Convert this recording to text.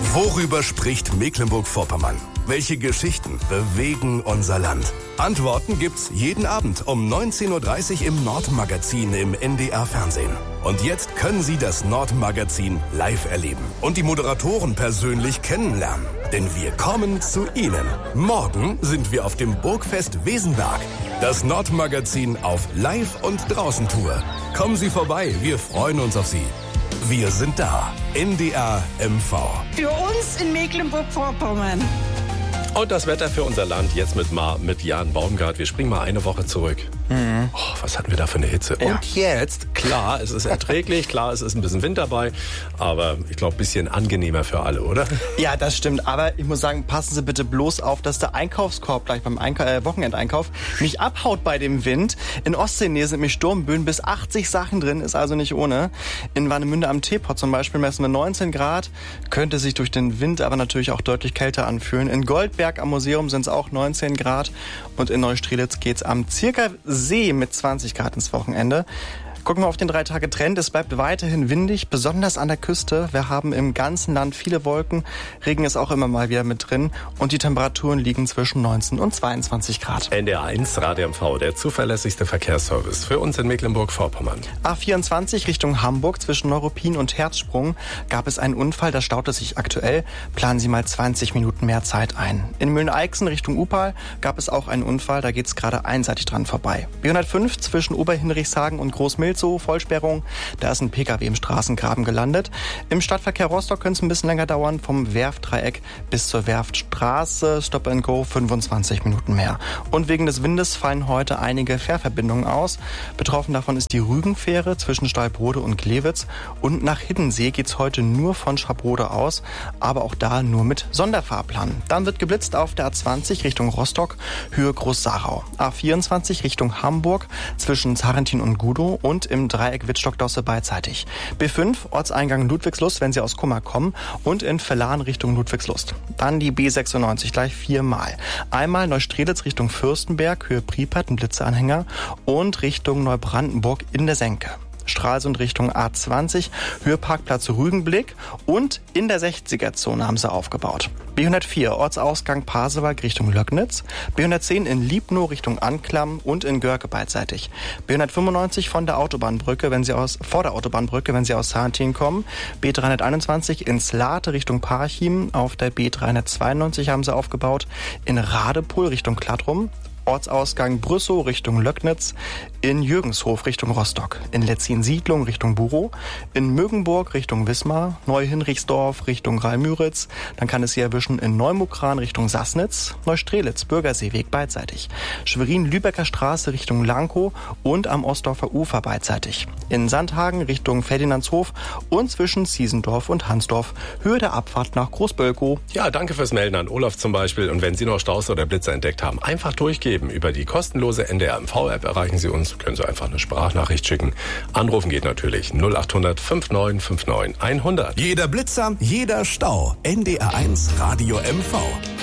Worüber spricht Mecklenburg-Vorpommern? Welche Geschichten bewegen unser Land? Antworten gibt's jeden Abend um 19.30 Uhr im Nordmagazin im NDR-Fernsehen. Und jetzt können Sie das Nordmagazin live erleben und die Moderatoren persönlich kennenlernen. Denn wir kommen zu Ihnen. Morgen sind wir auf dem Burgfest Wesenberg. Das Nordmagazin auf Live- und Draußen-Tour. Kommen Sie vorbei, wir freuen uns auf Sie. Wir sind da. NDR MV. Für uns in Mecklenburg-Vorpommern. Und das Wetter für unser Land jetzt mit Jan Baumgart. Wir springen mal eine Woche zurück. Oh, was hatten wir da für eine Hitze? Ja. Und jetzt, klar, es ist erträglich, klar, es ist ein bisschen Wind dabei, aber ich glaube, ein bisschen angenehmer für alle, oder? Ja, das stimmt, aber ich muss sagen, passen Sie bitte bloß auf, dass der Einkaufskorb gleich beim Wochenendeinkauf nicht abhaut bei dem Wind. In Ostseenähe sind nämlich Sturmböen bis 80 Sachen drin, ist also nicht ohne. In Warnemünde am Teepot zum Beispiel messen wir 19 Grad, könnte sich durch den Wind aber natürlich auch deutlich kälter anfühlen. In Goldberg am Museum sind es auch 19 Grad und in Neustrelitz geht's am Zirker See mit 20 Grad ins Wochenende. Gucken wir auf den 3-Tage-Trend. Es bleibt weiterhin windig, besonders an der Küste. Wir haben im ganzen Land viele Wolken. Regen ist auch immer mal wieder mit drin. Und die Temperaturen liegen zwischen 19 und 22 Grad. NDR1 Radio MV, der zuverlässigste Verkehrsservice für uns in Mecklenburg-Vorpommern. A24 Richtung Hamburg zwischen Neuruppin und Herzsprung gab es einen Unfall. Da staut es sich aktuell. Planen Sie mal 20 Minuten mehr Zeit ein. In Mühlen-Eichsen Richtung Upal gab es auch einen Unfall. Da geht es gerade einseitig dran vorbei. B105 zwischen Oberhinrichshagen und Großmilzow, Vollsperrung. Da ist ein PKW im Straßengraben gelandet. Im Stadtverkehr Rostock könnte es ein bisschen länger dauern. Vom Werftdreieck bis zur Werftstraße. Stop and Go 25 Minuten mehr. Und wegen des Windes fallen heute einige Fährverbindungen aus. Betroffen davon ist die Rügenfähre zwischen Stallbrode und Glewitz. Und nach Hiddensee geht es heute nur von Schabrode aus. Aber auch da nur mit Sonderfahrplan. Dann wird geblitzt auf der A20 Richtung Rostock, Höhe Groß-Sarau. A24 Richtung Hamburg zwischen Zarentin und Gudow und im Dreieck Wittstock-Dosse beidseitig. B5 Ortseingang Ludwigslust, wenn Sie aus Kummer kommen, und in Verlan Richtung Ludwigslust. Dann die B96 gleich 4-mal. Einmal Neustrelitz Richtung Fürstenberg, Höhe Priepert, ein Blitzeanhänger, und Richtung Neubrandenburg in der Senke. Stralsund Richtung A20, Höheparkplatz Rügenblick, und in der 60er-Zone haben sie aufgebaut. B104 Ortsausgang Pasewalk Richtung Löcknitz, B110 in Liebnow Richtung Anklam und in Görke beidseitig. B195 vor der Autobahnbrücke, wenn Sie aus Sarentin kommen. B321 in Slate Richtung Parchim, auf der B392 haben sie aufgebaut, in Radepohl Richtung Klattrum. Ortsausgang Brüssow Richtung Löcknitz, in Jürgenshof Richtung Rostock, in Letzin-Siedlung Richtung Burow, in Mögenburg Richtung Wismar, Neuhinrichsdorf Richtung Rhein-Müritz, dann kann es Sie erwischen in Neumukran Richtung Sassnitz, Neustrelitz Bürgerseeweg beidseitig, Schwerin-Lübecker Straße Richtung Lankow und am Ostdorfer Ufer beidseitig, in Sandhagen Richtung Ferdinandshof und zwischen Ziesendorf und Hansdorf, Höhe der Abfahrt nach Großbölkow. Ja, danke fürs Melden an Olaf zum Beispiel. Und wenn Sie noch Staus oder Blitzer entdeckt haben, einfach durchgeben. Über die kostenlose NDR MV-App erreichen Sie uns, können Sie einfach eine Sprachnachricht schicken. Anrufen geht natürlich 0800 5959 100. Jeder Blitzer, jeder Stau. NDR1 Radio MV.